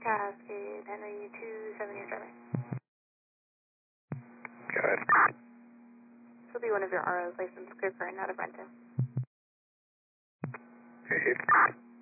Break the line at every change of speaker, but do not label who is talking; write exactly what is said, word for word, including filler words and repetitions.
Cascade, Henry two seven, you're driving.
Go ahead.
This will be one of your R Os, license clear for and out of Renton.
Hey,